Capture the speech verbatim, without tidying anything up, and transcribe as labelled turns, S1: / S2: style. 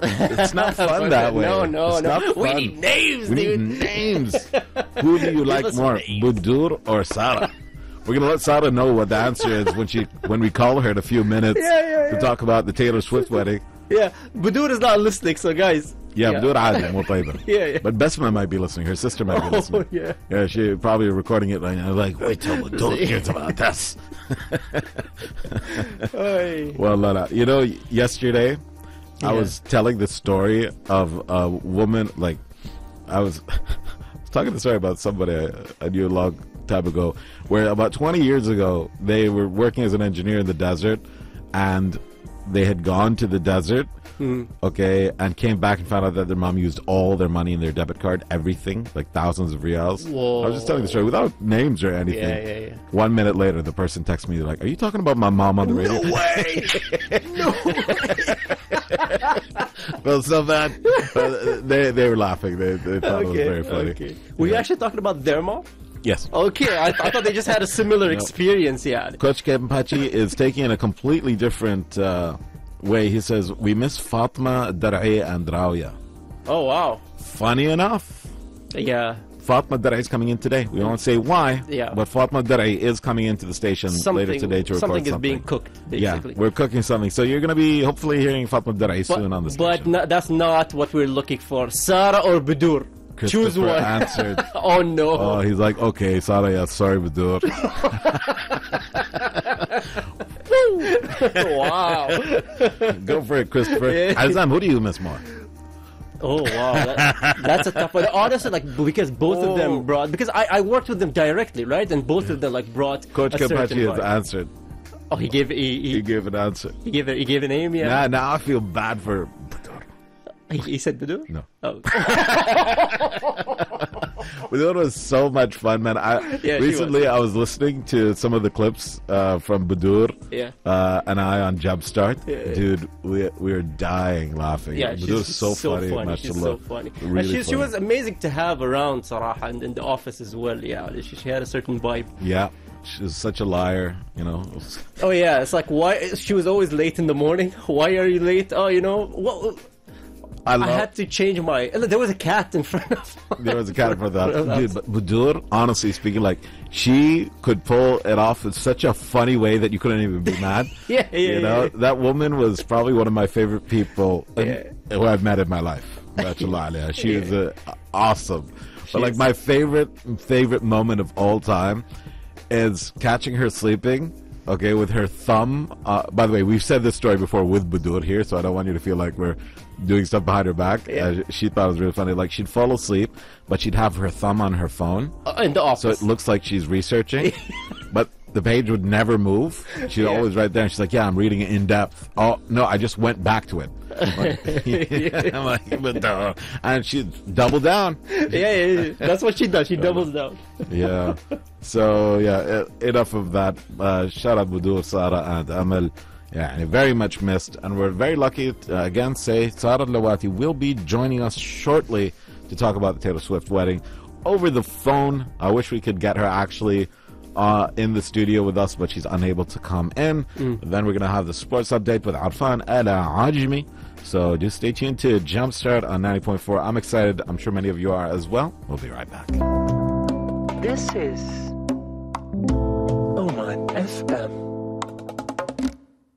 S1: It's not fun that way.
S2: No, no,
S1: it's
S2: no.
S1: Not
S2: We
S1: fun.
S2: need names,
S1: we
S2: dude.
S1: Need names. Who do you like
S2: us
S1: more,
S2: names.
S1: Budur or Sarah? We're gonna let Sarah know what the answer is when she when we call her in a few minutes
S2: Yeah, yeah,
S1: to
S2: yeah.
S1: talk about the Taylor Swift wedding.
S2: Yeah, Budur is not listening, so guys.
S1: Yeah, Budur عادي مو طيبة.
S2: Yeah, yeah.
S1: But Besma might be listening. Her sister might be
S2: Oh,
S1: listening.
S2: yeah.
S1: Yeah, she probably recording it right now. Like, wait till Budur hears about this.
S2: Oy.
S1: Well, Lala, you know, yesterday I
S2: Yeah.
S1: was telling the story of a woman, like, I was, I was talking the story about somebody I, I knew a long time ago, where about twenty years ago, they were working as an engineer in the desert, and they had gone to the desert,
S2: Mm.
S1: okay, and came back and found out that their mom used all their money in their debit card, everything, like thousands of reals.
S2: Whoa.
S1: I was just telling the story without names or anything.
S2: Yeah, yeah, yeah.
S1: One minute later, the person texts me, like, are you talking about my mom on the radio?
S2: No way! No way!
S1: Well, so bad. Uh, they they were laughing. They, they thought it was very funny.
S2: okay. Were you
S1: Yeah.
S2: actually talking about their mom?
S1: Yes.
S2: Okay, I, I thought they just had a similar experience, yeah.
S1: Coach Kempachi is taking a completely different uh, way. He says, we miss Fatma, Dar'i, and Rawia.
S2: Oh, wow.
S1: Funny enough,
S2: Yeah.
S1: Fatma Dar'i is coming in today. We won't say why,
S2: Yeah.
S1: but Fatma Dar'i is coming into the station
S2: Something,
S1: later today to record
S2: something
S1: something.
S2: is being cooked,
S1: Yeah,
S2: basically.
S1: we're cooking something. So you're going to be hopefully hearing Fatma Dar'i
S2: but
S1: soon on the
S2: but
S1: station.
S2: no, that's not what we're looking for. Sarah or Budur? Choose
S1: Christopher
S2: one.
S1: answered.
S2: Oh, no.
S1: Oh, he's like, okay, Sarah, yeah, sorry, Budur.
S2: Wow.
S1: Go for it, Christopher.
S2: Yeah.
S1: Azam, who do you miss more?
S2: Oh, wow. That, that's a tough one. Honestly, like, because both of
S1: Oh.
S2: them brought... Because I, I worked with them directly, right? And both of them, like, brought
S1: Coach
S2: a certain
S1: Kempachi has
S2: vibe.
S1: answered.
S2: Oh, he gave... He,
S1: He
S2: he,
S1: gave an answer.
S2: he gave a, he gave a name, yeah?
S1: Now, now I feel bad for.
S2: He, he said Budur?
S1: No.
S2: Oh.
S1: Budur was so much fun, man. I
S2: Yeah, she
S1: recently
S2: was.
S1: I was listening to some of the clips uh, from Budur
S2: Yeah.
S1: uh, and I on Jumpstart.
S2: Yeah.
S1: Dude, we we were dying laughing.
S2: Yeah,
S1: Budur's
S2: she's
S1: so,
S2: so
S1: funny.
S2: funny. She's
S1: mashallah.
S2: so funny.
S1: Really
S2: and she, she
S1: funny.
S2: was amazing to have around, Sarah, and in the office as well. Yeah, she, she had a certain vibe.
S1: Yeah, she was such a liar. You know.
S2: Oh yeah, it's like why she was always late in the morning. Why are you late? Oh, you know what?
S1: I,
S2: I
S1: love,
S2: had to change my. There was a cat in front of.
S1: There was a cat in front of that. Dude, but Budur, honestly speaking, like, she could pull it off in such a funny way that you couldn't even be mad.
S2: Yeah, yeah,
S1: You know,
S2: yeah.
S1: that woman was probably one of my favorite people in-
S2: Yeah.
S1: who I've met in my life. Mashallah alaiha. She is uh, awesome. But, like,
S2: is.
S1: my favorite, favorite moment of all time is catching her sleeping, okay, with her thumb. Uh, by the way, we've said this story before with Budur here, so I don't want you to feel like we're doing stuff behind her back.
S2: Yeah.
S1: Uh, she thought it was really funny. Like, she'd fall asleep, but she'd have her thumb on her phone,
S2: Uh, in the
S1: so
S2: office.
S1: it looks like she's researching, but the page would never move. She'd
S2: Yeah.
S1: always write there, and she's like, yeah, I'm reading it in depth. Oh, no, I just went back to it. I'm like, Budur. And she'd double down.
S2: yeah, yeah, yeah. That's what she does. She doubles down.
S1: Yeah. So, yeah, e- enough of that. Uh, shout out Budur, Sarah, and Amal. Yeah, and very much missed. And we're very lucky to uh, again say Sarah Lawati will be joining us shortly to talk about the Taylor Swift wedding over the phone. I wish we could get her actually uh, in the studio with us, but she's unable to come in. Then we're going to have the sports update with Arfan Ala Ajmi. So just stay tuned to Jumpstart on ninety point four. I'm excited. I'm sure many of you are as well. We'll be right back.
S3: This is Oman F M.